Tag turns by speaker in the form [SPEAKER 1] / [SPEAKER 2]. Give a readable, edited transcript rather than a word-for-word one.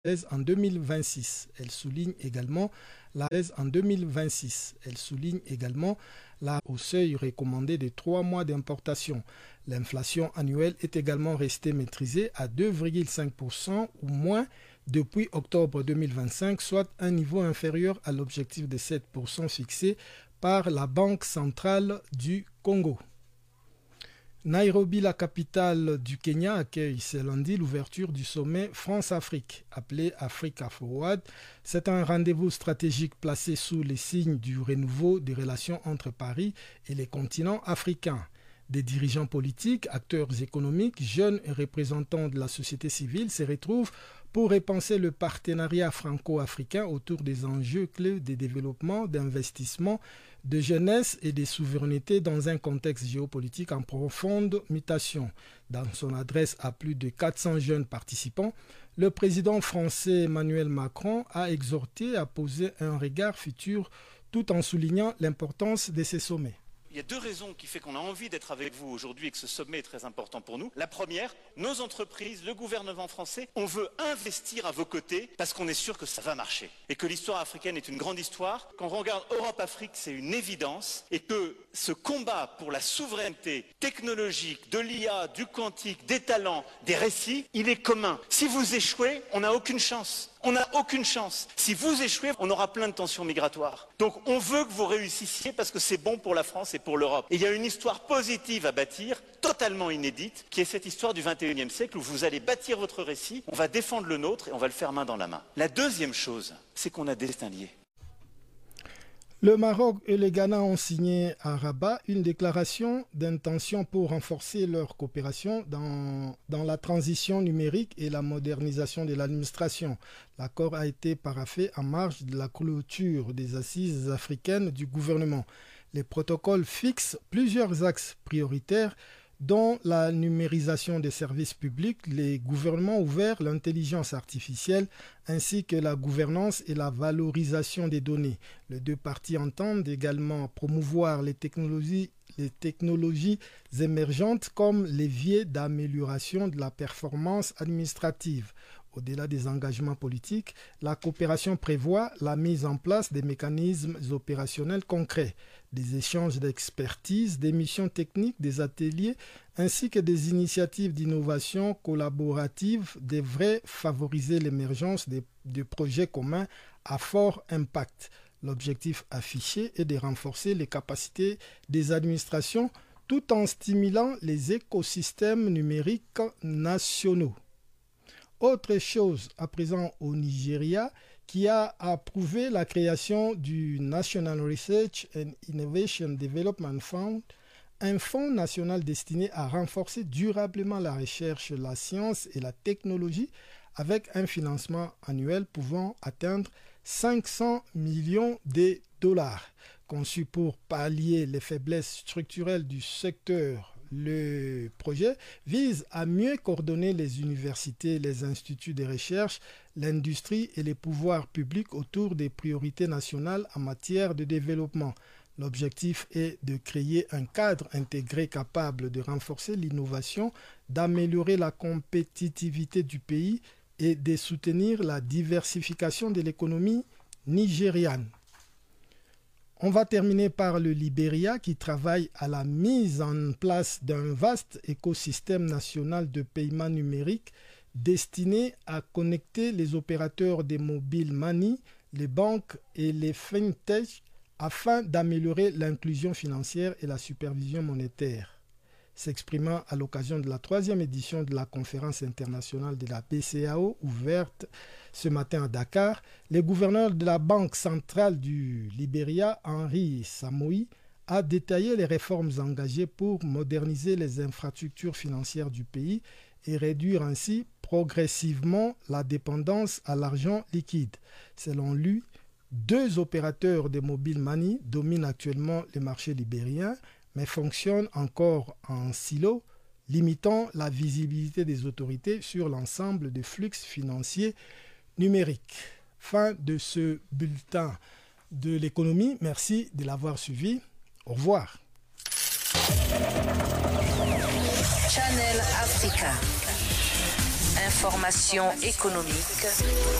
[SPEAKER 1] en 2026. Elle souligne également la au seuil recommandé de 3 mois d'importation. L'inflation annuelle est également restée maîtrisée à 2,5% ou moins depuis octobre 2025, soit un niveau inférieur à l'objectif de 7% fixé par la Banque centrale du Congo. Nairobi, la capitale du Kenya, accueille ce lundi l'ouverture du sommet France-Afrique, appelé Africa Forward. C'est un rendez-vous stratégique placé sous les signes du renouveau des relations entre Paris et les continents africains. Des dirigeants politiques, acteurs économiques, jeunes et représentants de la société civile se retrouvent pour repenser le partenariat franco-africain autour des enjeux clés de développement, d'investissement, de jeunesse et de souveraineté dans un contexte géopolitique en profonde mutation. Dans son adresse à plus de 400 jeunes participants, le président français Emmanuel Macron a exhorté à poser un regard futur tout en soulignant l'importance de ces sommets.
[SPEAKER 2] Il y a 2 raisons qui font qu'on a envie d'être avec vous aujourd'hui et que ce sommet est très important pour nous. La première, nos entreprises, le gouvernement français, on veut investir à vos côtés parce qu'on est sûr que ça va marcher. Et que l'histoire africaine est une grande histoire. Quand on regarde Europe-Afrique, c'est une évidence. Et que ce combat pour la souveraineté technologique, de l'IA, du quantique, des talents, des récits, il est commun. Si vous échouez, on n'a aucune chance. On n'a aucune chance. Si vous échouez, on aura plein de tensions migratoires. Donc on veut que vous réussissiez parce que c'est bon pour la France et pour l'Europe. Et il y a une histoire positive à bâtir, totalement inédite, qui est cette histoire du 21e siècle où vous allez bâtir votre récit, on va défendre le nôtre et on va le faire main dans la main. La deuxième chose, c'est qu'on a des destins liés.
[SPEAKER 1] Le Maroc et le Ghana ont signé à Rabat une déclaration d'intention pour renforcer leur coopération dans la transition numérique et la modernisation de l'administration. L'accord a été paraphé en marge de la clôture des assises africaines du gouvernement. Les protocoles fixent plusieurs axes prioritaires dont la numérisation des services publics, les gouvernements ouverts, l'intelligence artificielle, ainsi que la gouvernance et la valorisation des données. Les 2 parties entendent également promouvoir les technologies émergentes comme levier d'amélioration de la performance administrative. Au-delà des engagements politiques, la coopération prévoit la mise en place des mécanismes opérationnels concrets, des échanges d'expertise, des missions techniques, des ateliers, ainsi que des initiatives d'innovation collaborative devraient favoriser l'émergence de projets communs à fort impact. L'objectif affiché est de renforcer les capacités des administrations tout en stimulant les écosystèmes numériques nationaux. Autre chose, à présent au Nigeria, qui a approuvé la création du National Research and Innovation Development Fund, un fonds national destiné à renforcer durablement la recherche, la science et la technologie avec un financement annuel pouvant atteindre 500 millions de dollars. Conçu pour pallier les faiblesses structurelles du secteur, le projet vise à mieux coordonner les universités, les instituts de recherche, l'industrie et les pouvoirs publics autour des priorités nationales en matière de développement. L'objectif est de créer un cadre intégré capable de renforcer l'innovation, d'améliorer la compétitivité du pays et de soutenir la diversification de l'économie nigériane. On va terminer par le Libéria qui travaille à la mise en place d'un vaste écosystème national de paiement numérique destiné à connecter les opérateurs des mobile money, les banques et les fintech afin d'améliorer l'inclusion financière et la supervision monétaire. S'exprimant à l'occasion de la 3e édition de la conférence internationale de la BCEAO ouverte ce matin à Dakar, le gouverneur de la Banque centrale du Libéria, Henri Samoï, a détaillé les réformes engagées pour moderniser les infrastructures financières du pays et réduire ainsi progressivement la dépendance à l'argent liquide. Selon lui, 2 opérateurs de mobile money dominent actuellement le marché libérien, mais fonctionnent encore en silo, limitant la visibilité des autorités sur l'ensemble des flux financiers numériques. Fin de ce bulletin de l'économie. Merci de l'avoir suivi. Au revoir.
[SPEAKER 3] Channel Africa. Information économique